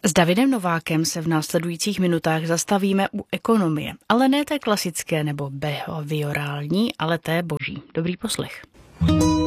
S Davidem Novákem se v následujících minutách zastavíme u ekonomie, ale ne té klasické nebo behaviorální, ale té boží. Dobrý poslech.